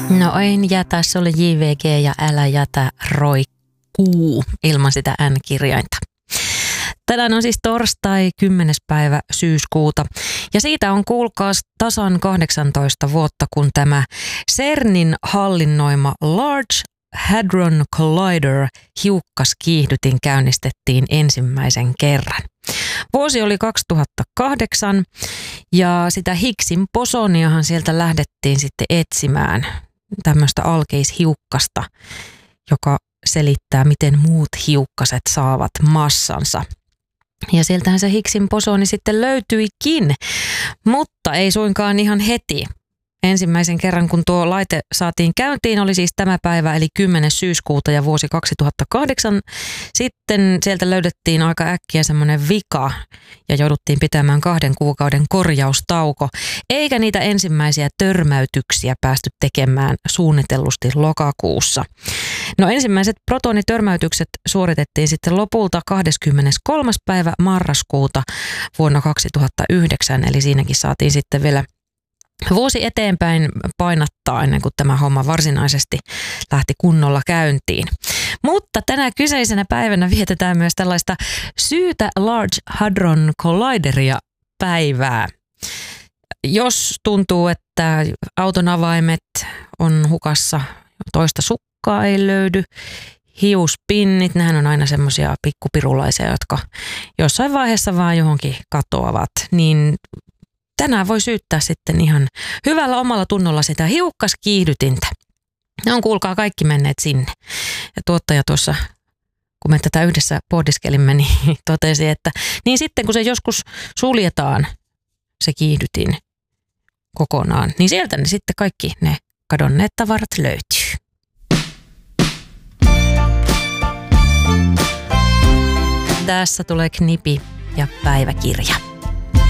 No en jätä, se oli JVG ja älä jätä roikkuu ilman sitä N-kirjainta. Tänään on siis torstai 10. päivä syyskuuta ja siitä on kuulkaas tasan 18 vuotta, kun tämä CERNin hallinnoima Large Hadron Collider hiukkaskiihdytin käynnistettiin ensimmäisen kerran. Vuosi oli 2008 ja sitä Higgsin bosoniahan sieltä lähdettiin sitten etsimään, tämmöistä alkeishiukkasta, joka selittää, miten muut hiukkaset saavat massansa. Ja sieltähän se Higgsin bosoni sitten löytyikin, mutta ei suinkaan ihan heti. Ensimmäisen kerran, kun tuo laite saatiin käyntiin, oli siis tämä päivä, eli 10. syyskuuta ja vuosi 2008. Sitten sieltä löydettiin aika äkkiä semmoinen vika ja jouduttiin pitämään 2 kuukauden korjaustauko. Eikä niitä ensimmäisiä törmäytyksiä päästy tekemään suunnitellusti lokakuussa. No ensimmäiset protonitörmäytykset suoritettiin sitten lopulta 23. päivä marraskuuta vuonna 2009, eli siinäkin saatiin sitten vielä vuosi eteenpäin painattaa ennen kuin tämä homma varsinaisesti lähti kunnolla käyntiin. Mutta tänä kyseisenä päivänä vietetään myös tällaista syytä Large Hadron Collideria päivää. Jos tuntuu, että auton avaimet on hukassa, toista sukkaa ei löydy, hiuspinnit, nehän on aina semmoisia pikkupirulaisia, jotka jossain vaiheessa vaan johonkin katoavat, niin tänään voi syyttää sitten ihan hyvällä omalla tunnolla sitä hiukkaskiihdytintä. Ne on kuulkaa kaikki menneet sinne. Ja tuottaja tuossa, kun me tätä yhdessä pohdiskelimme, niin totesi, että niin sitten kun se joskus suljetaan, se kiihdytin kokonaan, niin sieltä ne sitten kaikki ne kadonneet tavarat löytyy. Tässä tulee knipi ja päiväkirja.